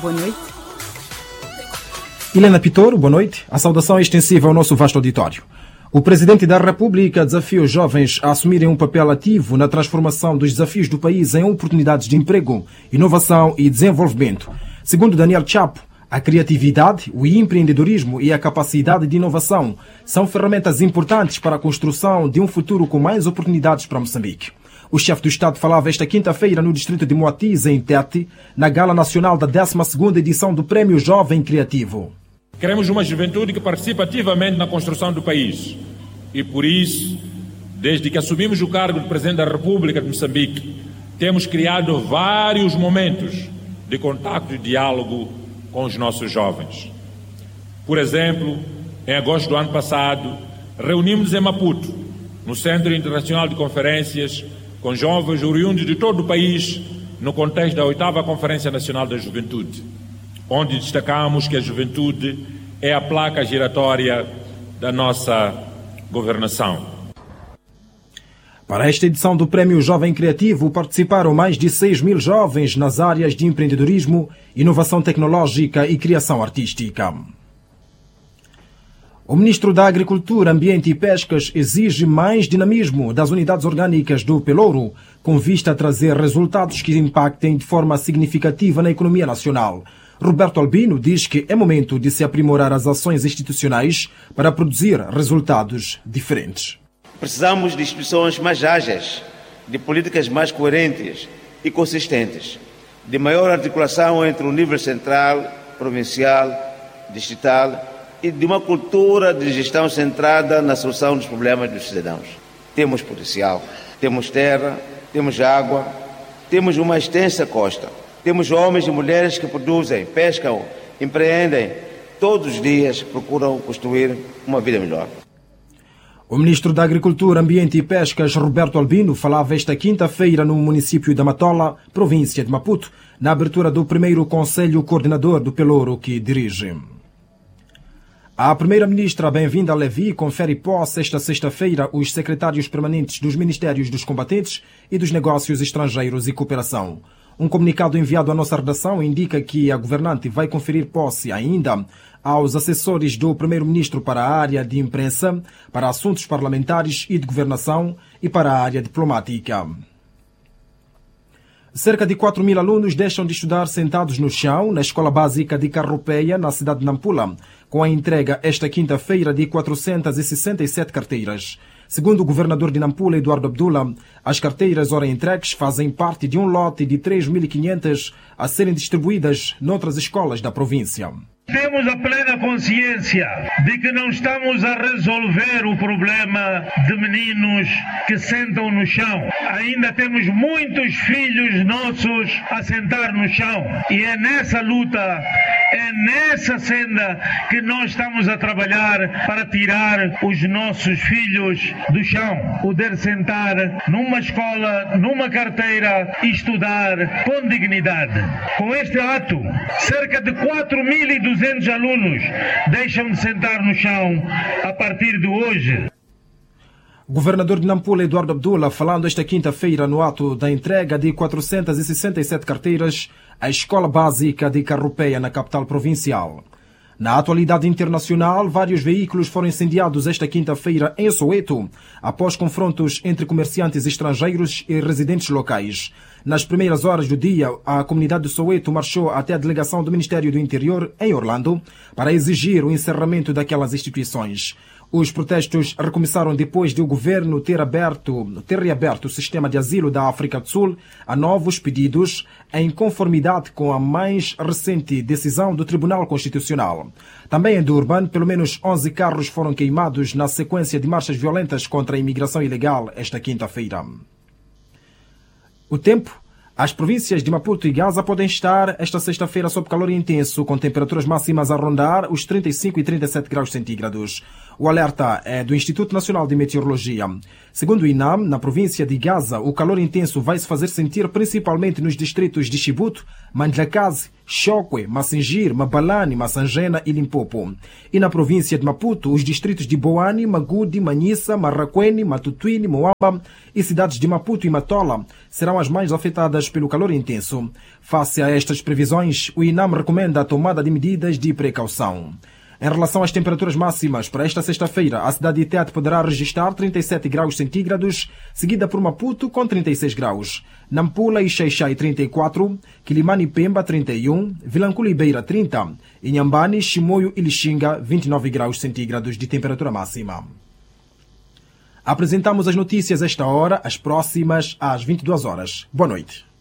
boa noite. Helena Pitoro, boa noite. A saudação é extensiva ao nosso vasto auditório. O Presidente da República desafia os jovens a assumirem um papel ativo na transformação dos desafios do país em oportunidades de emprego, inovação e desenvolvimento. Segundo Daniel Chapo, a criatividade, o empreendedorismo e a capacidade de inovação são ferramentas importantes para a construção de um futuro com mais oportunidades para Moçambique. O chefe do Estado falava esta quinta-feira no distrito de Moatize, em Tete, na Gala Nacional da 12ª edição do Prémio Jovem Criativo. Queremos uma juventude que participe ativamente na construção do país. E por isso, desde que assumimos o cargo de Presidente da República de Moçambique, temos criado vários momentos de contacto e diálogo com os nossos jovens. Por exemplo, em agosto do ano passado, reunimos-nos em Maputo, no Centro Internacional de Conferências, com jovens oriundos de todo o país, no contexto da 8ª Conferência Nacional da Juventude, onde destacamos que a juventude é a placa giratória da nossa governação. Para esta edição do Prémio Jovem Criativo participaram mais de 6.000 jovens nas áreas de empreendedorismo, inovação tecnológica e criação artística. O Ministro da Agricultura, Ambiente e Pescas exige mais dinamismo das unidades orgânicas do Pelouro, com vista a trazer resultados que impactem de forma significativa na economia nacional. Roberto Albino diz que é momento de se aprimorar as ações institucionais para produzir resultados diferentes. Precisamos de instituições mais ágeis, de políticas mais coerentes e consistentes, de maior articulação entre o nível central, provincial, distrital e de uma cultura de gestão centrada na solução dos problemas dos cidadãos. Temos potencial, temos terra, temos água, temos uma extensa costa. Temos homens e mulheres que produzem, pescam, empreendem, todos os dias procuram construir uma vida melhor. O Ministro da Agricultura, Ambiente e Pescas, Roberto Albino, falava esta quinta-feira no município da Matola, província de Maputo, na abertura do primeiro Conselho Coordenador do Pelouro que dirige. A Primeira-Ministra Bem-vinda Levi confere posse esta sexta-feira os secretários permanentes dos Ministérios dos Combatentes e dos Negócios Estrangeiros e Cooperação. Um comunicado enviado à nossa redação indica que a governante vai conferir posse ainda aos assessores do Primeiro-Ministro para a área de imprensa, para assuntos parlamentares e de governação e para a área diplomática. Cerca de 4.000 alunos deixam de estudar sentados no chão na Escola Básica de Carropeia, na cidade de Nampula, com a entrega esta quinta-feira de 467 carteiras. Segundo o governador de Nampula, Eduardo Abdullah, as carteiras ora entregues fazem parte de um lote de 3.500 a serem distribuídas noutras escolas da província. Temos a plena consciência de que não estamos a resolver o problema de meninos que sentam no chão. Ainda temos muitos filhos nossos a sentar no chão. E é nessa luta, é nessa senda que nós estamos a trabalhar para tirar os nossos filhos do chão. Poder sentar numa escola, numa carteira e estudar com dignidade. Com este ato, cerca de 4.200 alunos deixam de sentar no chão a partir de hoje. O governador de Nampula, Eduardo Abdullah, falando esta quinta-feira no ato da entrega de 467 carteiras à Escola Básica de Carropeia, na capital provincial. Na atualidade internacional, vários veículos foram incendiados esta quinta-feira em Soweto, após confrontos entre comerciantes estrangeiros e residentes locais. Nas primeiras horas do dia, a comunidade de Soweto marchou até a delegação do Ministério do Interior, em Orlando, para exigir o encerramento daquelas instituições. Os protestos recomeçaram depois de o governo ter reaberto o sistema de asilo da África do Sul a novos pedidos, em conformidade com a mais recente decisão do Tribunal Constitucional. Também em Durban, pelo menos 11 carros foram queimados na sequência de marchas violentas contra a imigração ilegal esta quinta-feira. O tempo. As províncias de Maputo e Gaza podem estar esta sexta-feira sob calor intenso, com temperaturas máximas a rondar os 35 e 37 graus centígrados. O alerta é do Instituto Nacional de Meteorologia. Segundo o INAM, na província de Gaza, o calor intenso vai se fazer sentir principalmente nos distritos de Chibuto, Mandlakazi, Chokwe, Massingir, Mabalane, Massangena e Limpopo. E na província de Maputo, os distritos de Boane, Magudi, Manhissa, Marraquene, Matutuine, Moamba e cidades de Maputo e Matola serão as mais afetadas pelo calor intenso. Face a estas previsões, o INAM recomenda a tomada de medidas de precaução. Em relação às temperaturas máximas, para esta sexta-feira, a cidade de Tete poderá registrar 37 graus centígrados, seguida por Maputo com 36 graus. Nampula e Xai-Xai 34, Quilimane e Pemba 31, Vilanculo e Beira 30, Inhambane, Chimoio e Lixinga 29 graus centígrados de temperatura máxima. Apresentamos as notícias esta hora, as próximas às 22 horas. Boa noite.